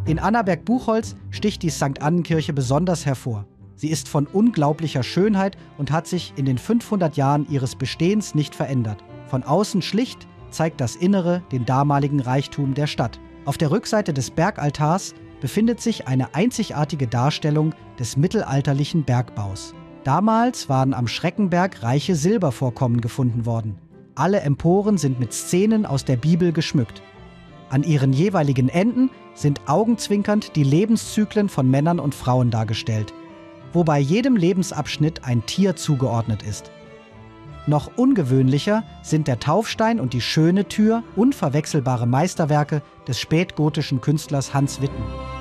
In Annaberg-Buchholz sticht die St. Annenkirche besonders hervor. Sie ist von unglaublicher Schönheit und hat sich in den 500 Jahren ihres Bestehens nicht verändert. Von außen schlicht, zeigt das Innere den damaligen Reichtum der Stadt. Auf der Rückseite des Bergaltars befindet sich eine einzigartige Darstellung des mittelalterlichen Bergbaus. Damals waren am Schreckenberg reiche Silbervorkommen gefunden worden. Alle Emporen sind mit Szenen aus der Bibel geschmückt. An ihren jeweiligen Enden sind augenzwinkernd die Lebenszyklen von Männern und Frauen dargestellt, wobei jedem Lebensabschnitt ein Tier zugeordnet ist. Noch ungewöhnlicher sind der Taufstein und die Schöne Tür, unverwechselbare Meisterwerke des spätgotischen Künstlers Hans Witten.